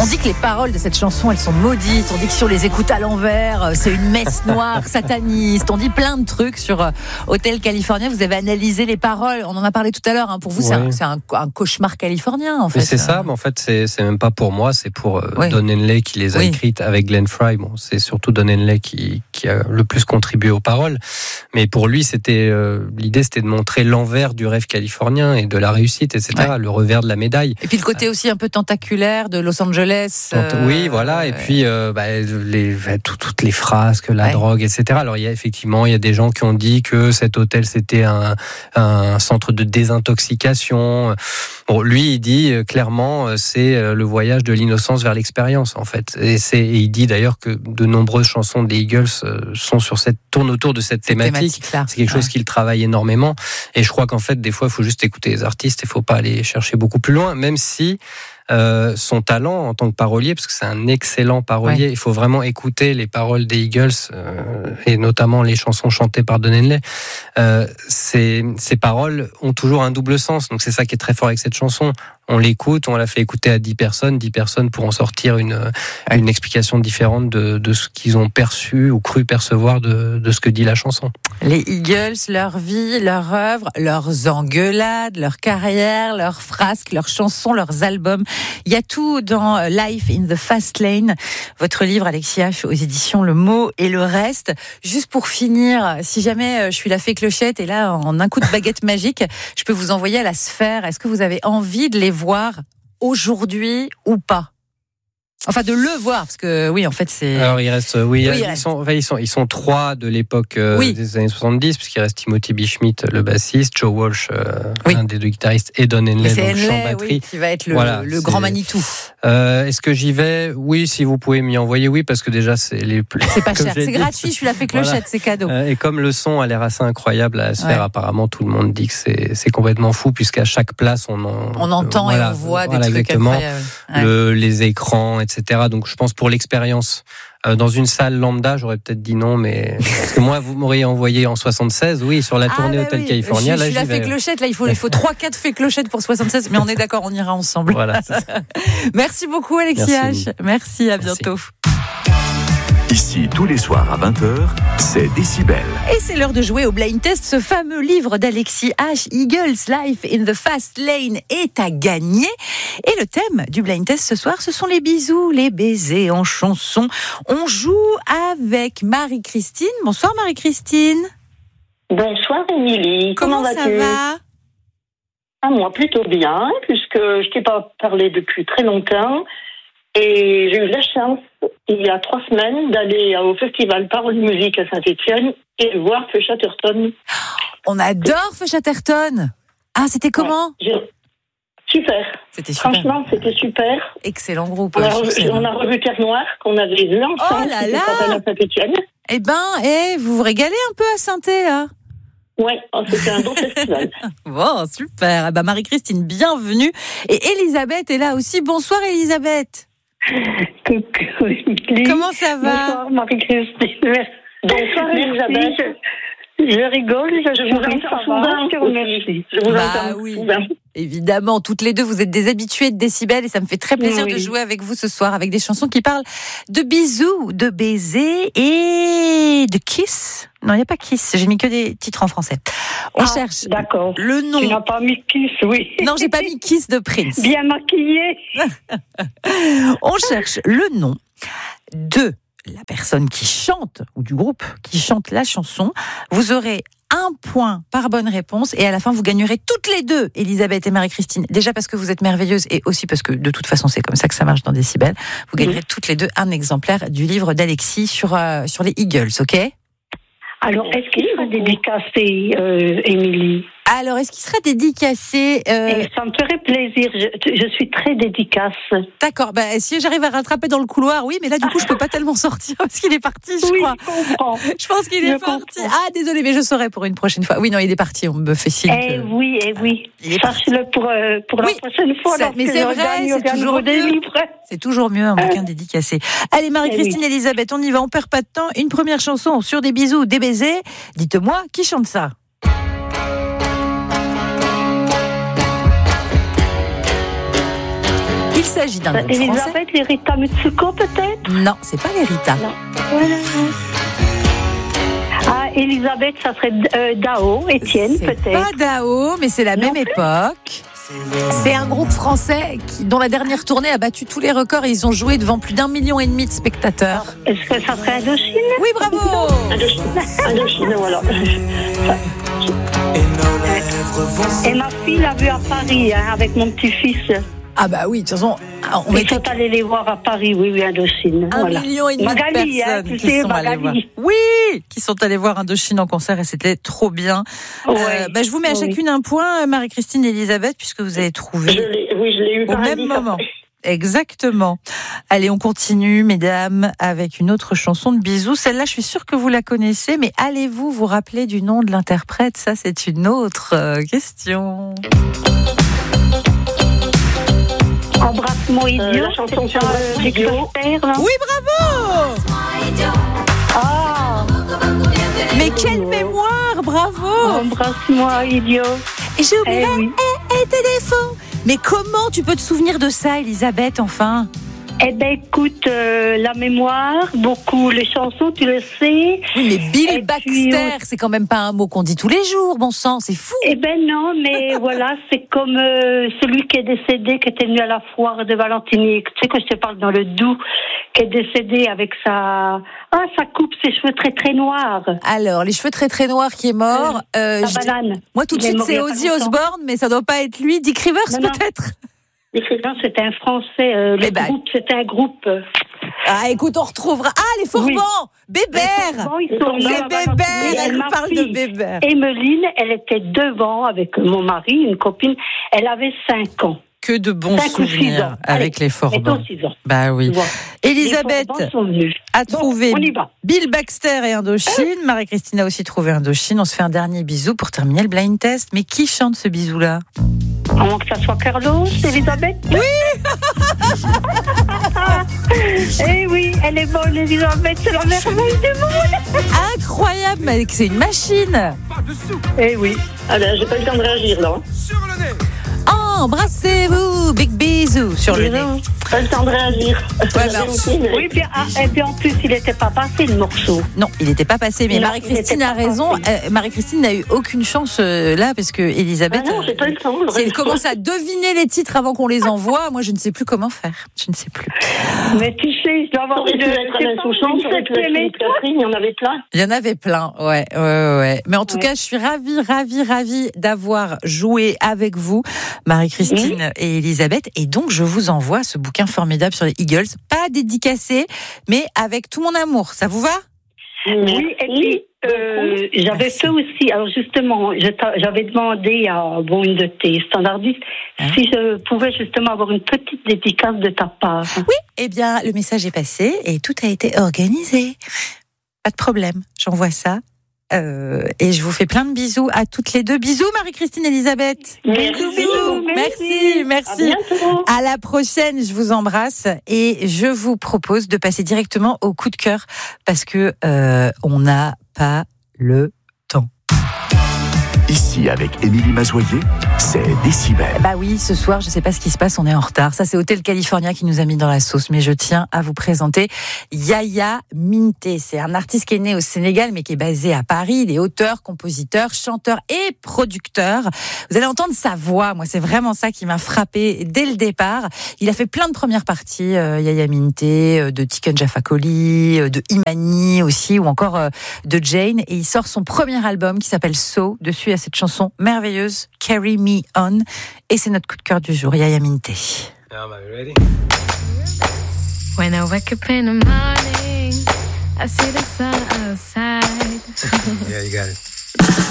On dit que les paroles de cette chanson, elles sont maudites. On dit que si on les écoute à l'envers, c'est une messe noire, sataniste. On dit plein de trucs sur Hotel California. Vous avez analysé les paroles. On en a parlé tout à l'heure. Pour vous, c'est un cauchemar californien, en fait. Mais c'est ça, mais en fait, c'est même pas pour moi. C'est pour Don Henley qui les a écrites avec Glenn Frey. Bon, c'est surtout Don Henley qui a le plus contribué aux paroles. Mais pour lui, l'idée, c'était de montrer l'envers du rêve californien et de la réussite, etc. Le revers de la médaille. Et puis le côté aussi un peu tentaculaire de Los Angeles. Oui, voilà. Et puis toutes les frasques, la drogue, etc. Alors il y a des gens qui ont dit que cet hôtel c'était un centre de désintoxication. Bon, lui il dit clairement c'est le voyage de l'innocence vers l'expérience en fait. Et il dit d'ailleurs que de nombreuses chansons des Eagles tournent autour de cette thématique. C'est quelque chose qu'il travaille énormément. Et je crois qu'en fait des fois il faut juste écouter les artistes. Il faut pas aller chercher beaucoup plus loin, même si son talent en tant que parolier, parce que c'est un excellent parolier. Il faut vraiment écouter les paroles des Eagles et notamment les chansons chantées par Don Henley. Ces paroles ont toujours un double sens, donc c'est ça qui est très fort avec cette chanson. On l'écoute, on l'a fait écouter à 10 personnes. 10 personnes pourront sortir une explication différente de ce qu'ils ont perçu ou cru percevoir de ce que dit la chanson. Les Eagles, leur vie, leur œuvre, leurs engueulades, leur carrière, leurs frasques, leurs chansons, leurs albums. Il y a tout dans Life in the Fast Lane, votre livre, Alexis H, aux éditions Le Mot et le Reste. Juste pour finir, si jamais je suis la fée Clochette et là, en un coup de baguette magique, je peux vous envoyer à la sphère. Est-ce que vous avez envie de les voir aujourd'hui ou pas? Enfin, de le voir, parce que oui, en fait, c'est. Alors, il reste, ils sont trois de l'époque des années 70, puisqu'il reste Timothy B. Schmidt, le bassiste, Joe Walsh, un des deux guitaristes, et Don Henley, donc chant batterie. Qui va être le grand Manitou. Est-ce que j'y vais? Oui, si vous pouvez m'y envoyer, oui, parce que déjà, c'est les plus. C'est pas cher, c'est gratuit, je suis la fée Clochette, c'est cadeau. Et comme le son a l'air assez incroyable à la sphère, apparemment, tout le monde dit que c'est complètement fou, puisqu'à chaque place, on entend et on voit des trucs incroyables. Les écrans, etc. Donc je pense pour l'expérience. Dans une salle lambda, j'aurais peut-être dit non, mais parce que moi, vous m'auriez envoyé en 76, sur la tournée Hotel California. Je suis la fée Clochette, là, il faut 3-4 fées Clochettes pour 76, mais on est d'accord, on ira ensemble. Voilà, c'est ça. Merci beaucoup, Alexis H. Merci, à bientôt. Ici, tous les soirs à 20h, c'est Décibel. Et c'est l'heure de jouer au Blind Test. Ce fameux livre d'Alexis H, Eagles, Life in the Fast Lane, est à gagner. Et le thème du Blind Test ce soir, ce sont les bisous, les baisers en chanson. On joue avec Marie-Christine. Bonsoir Marie-Christine. Bonsoir Émilie. Comment vas-tu? Ça va? Moi, plutôt bien, puisque je t'ai pas parlé depuis très longtemps. Et j'ai eu la chance, il y a 3 semaines, d'aller au festival Parole Musique à Saint-Étienne et de voir Feu Chatterton. On adore Feu Chatterton. Ah, c'était comment? Super. C'était super. Franchement, c'était super. Excellent groupe. On a revu Terre Noire, qu'on avait vu ensemble. Oh là là. À Saint-Étienne. Eh ben, vous vous régalez un peu à Saint-Étienne, là? Ouais, c'était un bon festival. Bon, super. Eh ben, Marie-Christine, bienvenue. Et Elisabeth est là aussi. Bonsoir, Elisabeth. Coucou, Émilie. Comment ça va? Bonsoir, Marie-Christine. Bonsoir, Elisabeth. Je rigole, je vous entends souvent. Je vous remercie. Je vous entends souvent. Évidemment, toutes les deux, vous êtes des habituées de Décibel et ça me fait très plaisir de jouer avec vous ce soir avec des chansons qui parlent de bisous, de baisers et de kiss. Non, il n'y a pas kiss, j'ai mis que des titres en français. On cherche le nom. Tu n'as pas mis kiss, oui. Non, j'ai pas mis kiss de Prince. Bien maquillé. On cherche le nom de la personne qui chante, ou du groupe qui chante la chanson. Vous aurez 1 point par bonne réponse et à la fin vous gagnerez toutes les deux, Elisabeth et Marie-Christine. Déjà parce que vous êtes merveilleuses et aussi parce que de toute façon c'est comme ça que ça marche dans Décibel. Vous gagnerez toutes les deux un exemplaire du livre d'Alexis sur les Eagles, ok? Alors, est-ce qu'il sera dédicacé, Émilie? Alors, est-ce qu'il sera dédicacé Ça me ferait plaisir, je suis très dédicace. D'accord, si j'arrive à rattraper dans le couloir, oui, mais là, du coup, je peux pas tellement sortir parce qu'il est parti, je crois. Je comprends. Je pense qu'il est parti. Ah, désolé, mais je saurai pour une prochaine fois. Oui, non, il est parti, on me fait signe. Oui. Cherche-le pour la prochaine fois. Mais c'est vrai, c'est toujours mieux. C'est toujours mieux, un bouquin dédicacé. Allez, Marie-Christine, Elisabeth, on y va, on perd pas de temps. Une première chanson sur des bisous, des baisers. Dites-moi, qui chante ça? Il s'agit d'un groupe français. Elisabeth, les Rita Mitsuko peut-être? Non, c'est pas les Rita. Non. Voilà. Ah, Elisabeth, ça serait Dao, Étienne C'est peut-être. pas Dao, mais c'est la même époque. C'est un groupe français dont la dernière tournée a battu tous les records et ils ont joué devant plus d'1,5 million de spectateurs. Est-ce que ça serait Indochine? Oui, bravo. Indochine, voilà. Et ma fille l'a vu à Paris, avec mon petit-fils. Ah bah oui, de toute façon, on Ils était sont allés les voir à Paris, oui, Indochine. 1,5 Voilà. million de Magali, personnes tu qui sais, sont allées voir. Magali. Oui, qui sont allées voir Indochine en concert et c'était trop bien. Ouais. Je vous mets à Oui. chacune un point, Marie-Christine et Elisabeth, puisque vous avez trouvé Je l'ai eu au par même indice moment. après. Exactement. Allez, on continue, mesdames, avec une autre chanson de Bisous. Celle-là, je suis sûre que vous la connaissez, mais allez-vous vous rappeler du nom de l'interprète? Ça, c'est une autre question. Embrasse-moi idiot. La chanson c'est Embrasse-moi Rick idiot. Foster, là. Oui, bravo! Ah, Mais quelle mémoire, bravo! embrasse-moi idiot. Et j'ai oublié Eh oui. tes défauts. Mais comment tu peux te souvenir de ça, Elisabeth, enfin? Eh ben écoute, la mémoire, beaucoup les chansons, tu le sais. Oui, mais Bill Et puis, Baxter, c'est quand même pas un mot qu'on dit tous les jours, bon sang, c'est fou. Eh ben non, mais voilà, c'est comme celui qui est décédé, qui était venu à la foire de Valentinique. Tu sais que je te parle dans le Doubs, qui est décédé avec sa coupe, ses cheveux très très noirs. Alors, les cheveux très très noirs qui est mort. La banane. Moi, tout de Il est suite, mort il y c'est a pas Ozzy longtemps. Osbourne, mais ça doit pas être lui. Dick Rivers, Non, non. peut-être? Non, c'était un Français. Le Eh ben. groupe, c'était un groupe. Ah, écoute, on retrouvera. Ah, les Forbans! Bébert! Bon, ils sont C'est là. Bébert! Et Elle nous ma parle de fille, Bébert. Emeline, elle était devant avec mon mari, une copine. Elle avait 5 ans. Que de bons 5 ou 6 souvenirs ans. avec les Forbans. Mettons 6 ans. Bah oui. Tu vois. Elisabeth Les Forbans sont venus. a Bon, trouvé on y va. Bill Baxter et Indochine. Marie-Christine a aussi trouvé Indochine. On se fait un dernier bisou pour terminer le blind test. Mais qui chante ce bisou-là? À moins que ça soit Carlos, Elisabeth. Oui. Eh oui, elle est bonne, Elisabeth. C'est la merveille du monde. Incroyable, mais c'est une machine. Eh oui. Ah ben, j'ai pas eu le temps de réagir, là. Embrassez-vous, big bisou sur le nez. Pas le temps de réagir. Oui, bien, et puis en plus, il n'était pas passé le morceau. Non, il n'était pas passé, mais Non, Marie-Christine il a n'était pas raison. passé. Marie-Christine n'a eu aucune chance là, parce que Elisabeth, Ah non, j'ai pas eu le temps. si elle commence à deviner les titres avant qu'on les envoie, moi je ne sais plus comment faire. Je ne sais plus. Mais tu sais, je dois avoir Ça aurait pu être Alain Souchon, ça aurait pu être Philippe Catherine, il y en avait plein. Il y en avait plein, ouais. Mais en tout Ouais. cas, je suis ravie d'avoir joué avec vous, Marie-Christine et Elisabeth. Et donc, je vous envoie ce bouquin formidable sur les Eagles. Pas dédicacé, mais avec tout mon amour. Ça vous va? Oui, et puis j'avais fait aussi, alors justement, j'avais demandé à une de tes standardistes si je pouvais justement avoir une petite dédicace de ta part. Oui, eh bien, le message est passé et tout a été organisé. Pas de problème, j'envoie ça. Et je vous fais plein de bisous à toutes les deux. Bisous Marie-Christine et Elisabeth. Merci. Merci. À la prochaine, je vous embrasse et je vous propose de passer directement au coup de cœur parce que on n'a pas le temps. Ici, avec Émilie Mazoyer, c'est Décibel. Bah oui, ce soir, je sais pas ce qui se passe, on est en retard. Ça, c'est Hôtel California qui nous a mis dans la sauce. Mais je tiens à vous présenter Yaya Minté. C'est un artiste qui est né au Sénégal, mais qui est basé à Paris. Il est auteur, compositeur, chanteur et producteur. Vous allez entendre sa voix. Moi, c'est vraiment ça qui m'a frappé dès le départ. Il a fait plein de premières parties, Yaya Minté, de Tiken Jah Fakoly, de Imani aussi, ou encore de Jane. Et il sort son premier album qui s'appelle So. Dessus, il y a cette chanson merveilleuse, Carry Me On. Et c'est notre coup de cœur du jour, Yaya Minté. When I wake up in the morning, I see the sun outside. Yeah, you got it.